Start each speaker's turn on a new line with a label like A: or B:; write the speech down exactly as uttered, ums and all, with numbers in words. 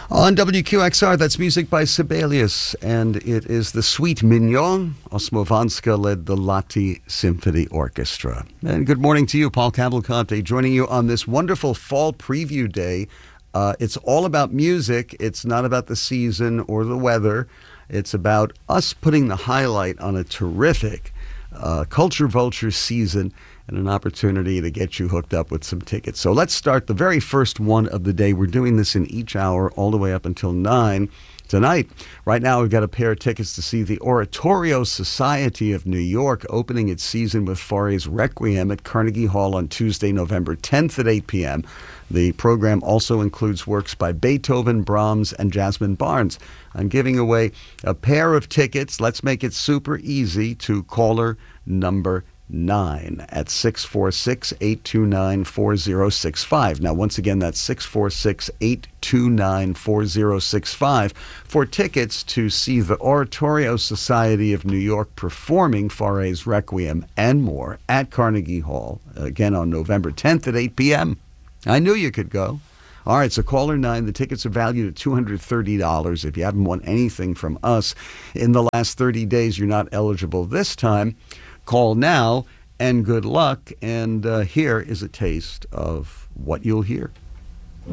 A: On W Q X R, that's music by Sibelius, and it is the Suite Mignon. Osmovanska led the Lati Symphony Orchestra. And good morning to you, Paul Cavalcante, joining you on this wonderful fall preview day. Uh, it's all about music. It's not about the season or the weather. It's about us putting the highlight on a terrific uh, Culture Vulture season and an opportunity to get you hooked up with some tickets. So let's start the very first one of the day. We're doing this in each hour all the way up until nine tonight. Right now, we've got a pair of tickets to see the Oratorio Society of New York opening its season with Fauré's Requiem at Carnegie Hall on Tuesday, November tenth at eight p.m. The program also includes works by Beethoven, Brahms, and Jasmine Barnes. I'm giving away a pair of tickets. Let's make it super easy to caller number nine at six four six, eight two nine, four zero six five. Now, once again, that's six four six, eight two nine, four zero six five for tickets to see the Oratorio Society of New York performing Fauré's Requiem and more at Carnegie Hall, again on November tenth at eight p.m. I knew you could go. All right, so caller nine, the tickets are valued at two hundred thirty dollars. If you haven't won anything from us in the last thirty days, you're not eligible this time. Call now and good luck. And uh, here is a taste of what you'll hear.